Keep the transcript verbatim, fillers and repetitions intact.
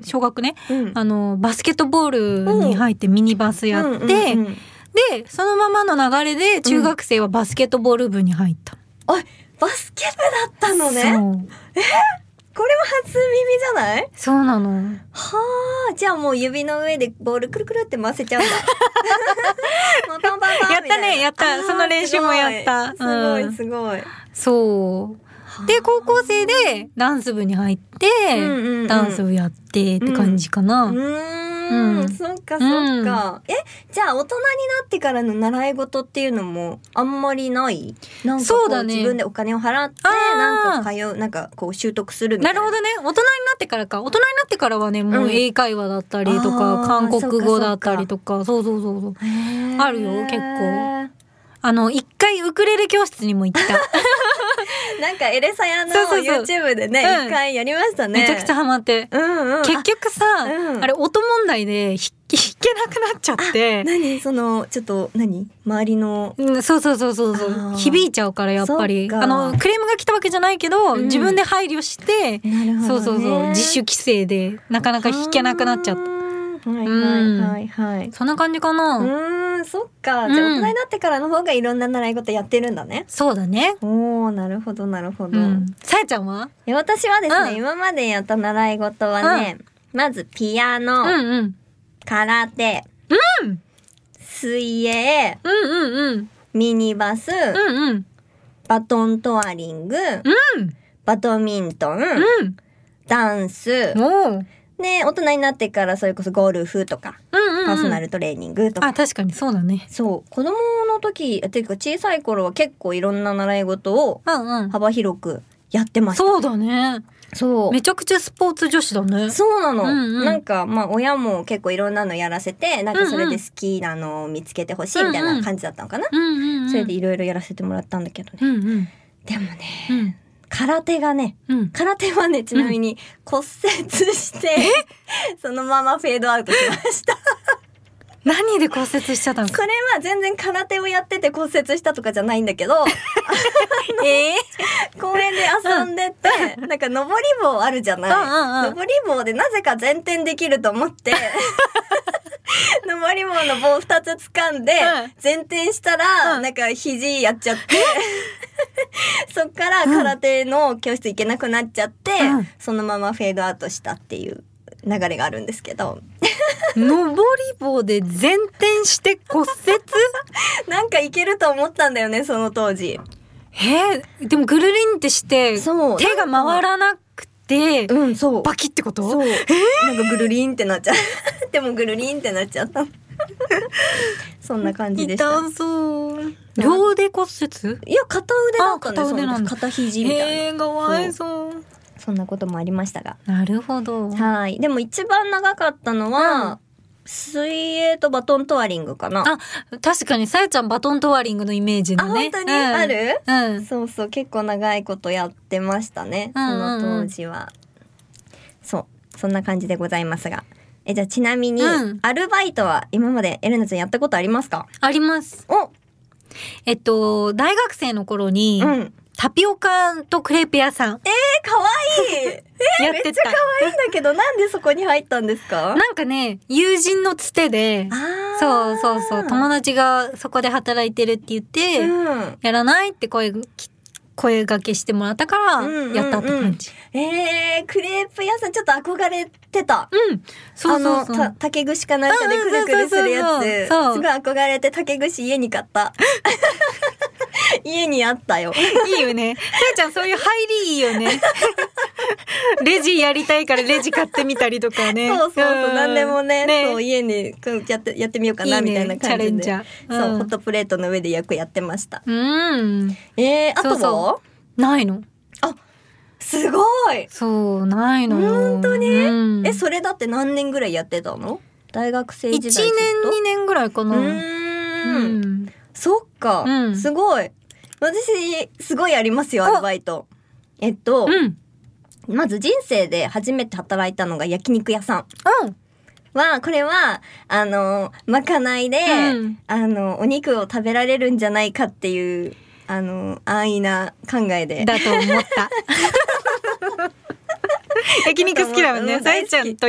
小学ね、 うん、 あのバスケットボールに入ってミニバスやって、うんうんうんうん、でそのままの流れで中学生はバスケットボール部に入った、 うん、あ、バスケ部だったのね。そう、えー、これは初耳じゃない？ そうなの。 はあ、じゃあもう指の上でボールくるくるって回せちゃうんだ。もうパンパンパンやったね、やった。その練習もやった。 すごい、すごい。うん、 そう。で、高校生でダンス部に入って、うんうんうん、ダンスをやってって感じかな。 うん、うーん、うん、そっかそっか、うん。え、じゃあ大人になってからの習い事っていうのもあんまりない？なんかこう、そうだね、自分でお金を払って、なんか通う、なんかこう習得するみたいな。 なるほどね。大人になってからか。大人になってからはね、もう英会話だったりとか、うん、韓国語だったりとか、そうそうそうそう。あるよ、結構。あの、一回ウクレレ教室にも行った。 なんかエレサヤの YouTube でね、一回やりましたね。 めちゃくちゃハマって。うんうん、結局さ、うん、あれ音問題で弾けなくなっちゃって。 何その、ちょっと、何周りの、 うん。そうそうそうそうそう。響いちゃうからやっぱり。あの、クレームが来たわけじゃないけど、うん、自分で配慮して、なるほどね、そうそうそう。自主規制で、なかなか弾けなくなっちゃった。 はいはいはいはい。 そんな感じかな。 うーん、そっか。じゃあ大人になってからの方がいろんな習い事やってるんだね。 そうだね。 おー、なるほどなるほど。 さやちゃんは？ 私はですね、今までやった習い事はね、まずピアノ、空手、水泳、ミニバス、バトントワリング、バドミントン、ダンス、で、大人になってからそれこそゴルフとか、うんうんうん、パーソナルトレーニングとか。 あ、確かにそうだね。 そう。子供の時、ていうか小さい頃は結構いろんな習い事を幅広くやってました。 そうだね。そう。めちゃくちゃスポーツ女子だね。 そうなの。うんうん、なんか、まあ親も結構いろんなのやらせて、なんかそれで好きなのを見つけてほしいみたいな感じだったのかな。うんうんうん、それでいろいろやらせてもらったんだけどね。うんうん、でもね、うん空手がね、うん、空手はね、ちなみに骨折して、うん、そのままフェードアウトしました。 何で骨折しちゃったの？ これは全然空手をやってて骨折したとかじゃないんだけど、えー、公園で遊んでて、うん、なんか登り棒あるじゃない、うんうんうん、登り棒でなぜか前転できると思って、登り棒の棒二つ掴んで、前転したら、うん、なんか肘やっちゃって、そっから空手の教室行けなくなっちゃって、うん、そのままフェードアウトしたっていう流れがあるんですけど。 登り棒で前転して骨折なんかいけると思ったんだよね、その当時。 えー、でもぐるりんってして、手が回らなくて、うん、そう。バキってこと？ そう。えー、なんかぐるりんってなっちゃう。でもぐるりんってなっちゃった。そんな感じでした。 痛そう。両腕骨折？ いや、片腕だったんです。片腕なんだ。片肘みたいな。 えー、かわいそう。 そんなこともありましたが。 なるほど。 はい。でも一番長かったのは、うん、水泳とバトントワリングかな。 あ、確かにさやちゃんバトントワリングのイメージだね。 あ、本当に、うん、ある？うん。そうそう、結構長いことやってましたね。その当時は。うんうんうん、そう。そんな感じでございますが。え、じゃあちなみに、うん、アルバイトは今までエレナちゃんやったことありますか？ あります。おえっと、大学生の頃に、うん、タピオカとクレープ屋さん。 えー、かわいいえー、めっちゃかわいいんだけど、なんでそこに入ったんですか？ なんかね、友人のつてで、そうそうそう、友達がそこで働いてるって言って、うん、やらないって声声掛けしてもらったから、やったって感じ。 うんうんうん、えー、クレープ屋さんちょっと憧れてた。 うん。そうそうそう。 あの、竹串かなんかでくるくるするやつ。そう。すごい憧れて竹串家に買った。家にあったよ。 いいよね。さやちゃんそういう入りいいよね。レジやりたいからレジ買ってみたりとかね。 そうそうそう。うん、なんでもね、ね、そう家にやってやってみようかなみたいな感じで。いいね、チャレンジャー。うん、そう、ホットプレートの上で焼くやってました。うん。えー、あとは？そうそうないの。 あ、すごい。 そうないの。 本当に？うん、え、それだって何年ぐらいやってたの？大学生時代ずっと？いちねんにねんぐらいかな。うーん。うん、そっか、うん、すごい。私、すごいありますよ、アルバイト。えっと、うん、まず人生で初めて働いたのが焼肉屋さん。うん。は、これは、あの、まかないで、うん、あの、お肉を食べられるんじゃないかっていう、あの、安易な考えで。 だと思った。焼肉好きだもんね。さえちゃんと